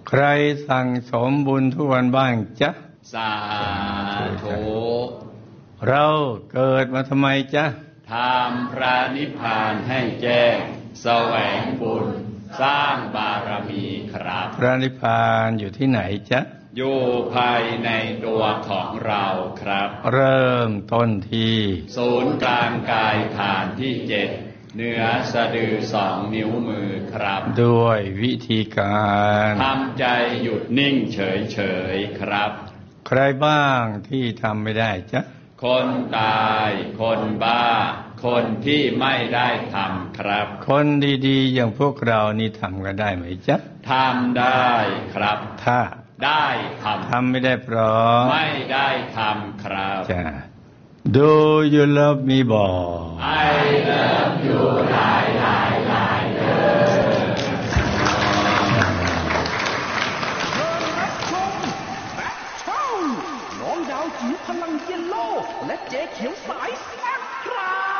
ใครสั่งสมบุญทุกวันบ้างจ๊ะสาธุเราเกิดมาทำไมจ๊ะทำพระนิพพานให้แจ้งแสวงบุญสร้างบารมีครับพระนิพพานอยู่ที่ไหนจ๊ะอยู่ภายในตัวของเราครับเริ่มต้นที่ศูนย์กลางกายฐานที่7เหนือสะดือ2 นิ้วมือครับด้วยวิธีการทำใจหยุดนิ่งเฉยๆครับใครบ้างที่ทำไม่ได้จ๊ะคนตายคนบ้าคนที่ไม่ได้ทำครับคนดีๆอย่างพวกเรานี่ทำกันได้ไหมจ๊ะทำได้ครับถ้าได้ทำไม่ได้เพราะไม่ได้ทำครับจ้ะ Do you love me บอก I love you หลายน้องดาวจิ๋วพลังเยลโล่และเจ๊เขียวสายแซ่บครับ